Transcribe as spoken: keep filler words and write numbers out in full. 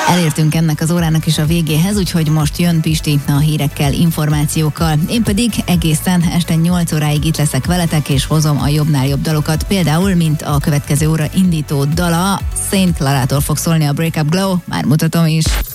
Elértünk ennek az órának is a végéhez, úgyhogy most jön Pisti a hírekkel, információkkal. Én pedig egészen este nyolc óráig itt leszek veletek, és hozom a jobbnál jobb dalokat. Például, mint a következő óra indító dala, Saint Clara-tól fog szólni a Break Up Glow, már mutatom is.